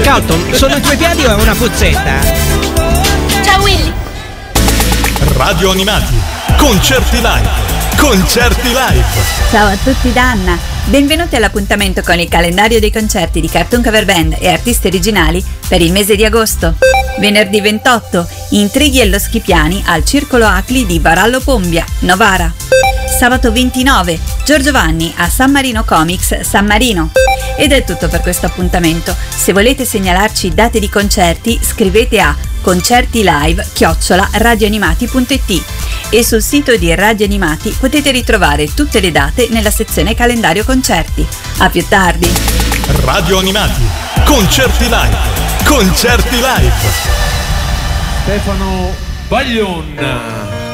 Calton, sono i tuoi piedi o è una puzzetta? Ciao Willy. Radio Animati, concerti live. Concerti live. Ciao a tutti da Anna. Benvenuti all'appuntamento con il calendario dei concerti di Cartoon Cover Band e artisti originali per il mese di agosto. Venerdì 28, Intrighi e lo Schipiani al Circolo Acli di Varallo Pombia, Novara. Sabato 29, Giorgio Vanni a San Marino Comics, San Marino. Ed è tutto per questo appuntamento. Se volete segnalarci date di concerti, scrivete a concertilive@radioanimati.it e sul sito di Radio Animati potete ritrovare tutte le date nella sezione calendario concerti. A più tardi. Radio Animati, concerti live. Concerti live. Stefano Baglion.